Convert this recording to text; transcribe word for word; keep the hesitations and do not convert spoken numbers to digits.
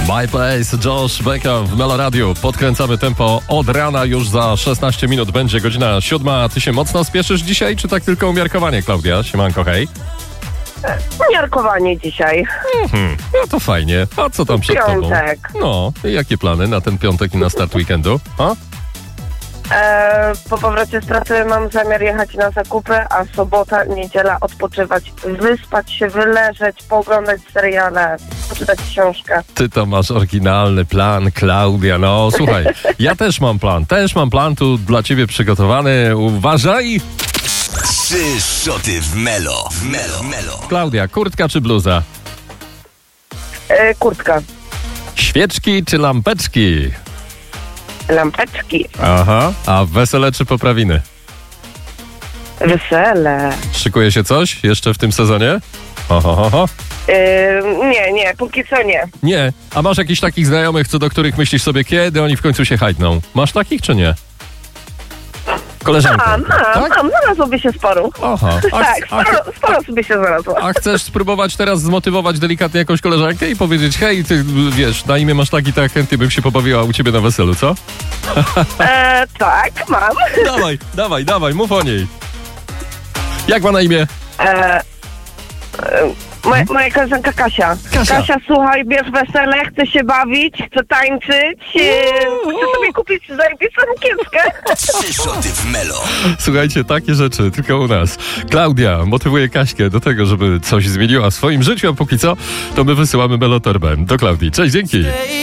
My Place, Josh Beckham w Melo Radio. Podkręcamy tempo od rana, już za szesnaście minut będzie godzina siódma. Ty się mocno spieszysz dzisiaj, czy tak tylko umiarkowanie, Klaudia? Siemanko, hej. Umiarkowanie dzisiaj. Mhm, no to fajnie. A co tam przed Piątek. tobą? No, i jakie plany na ten piątek i na start weekendu? A? E, po powrocie z pracy mam zamiar jechać na zakupy, a sobota, niedziela odpoczywać, wyspać się, wyleżeć, pooglądać seriale, poczytać książkę. Ty to masz oryginalny plan, Klaudia. No, słuchaj, ja też mam plan. Też mam plan tu dla ciebie przygotowany. Uważaj! Trzy szoty w Melo. W Melo. Melo. Klaudia, kurtka czy bluza? E, kurtka, Świeczki czy lampeczki? lampeczki, Aha. A wesele czy poprawiny? wesele. Szykuje się coś jeszcze w tym sezonie? Oho, ho, ho. E, nie, nie, póki co nie. Nie. A masz jakichś takich znajomych, co do których myślisz sobie, kiedy oni w końcu się hajtną? Masz takich czy nie? Koleżanka. A, mam, tak? mam, znalazłoby się sporo. Aha. A, Tak, a, sporo, sporo sobie się znalazło. a chcesz spróbować teraz zmotywować delikatnie jakąś koleżankę i powiedzieć, hej, ty wiesz, na imię masz taki, tak chętnie bym się pobawiła u ciebie na weselu, co? E, tak, mam. Dawaj, dawaj, dawaj, mów o niej. Jak ma na imię? E, e, moja, moja koleżanka Kasia. Kasia. Kasia, słuchaj, bierz wesele, chce się bawić, chce tańczyć, e, chce sobie kupić zajebistą kieckę. Trzy szoty w Melo. Słuchajcie, takie rzeczy tylko u nas. Klaudia motywuje Kaśkę do tego, żeby coś zmieniła w swoim życiu, a póki co, to my wysyłamy Melotorbę do Klaudii. Cześć, dzięki.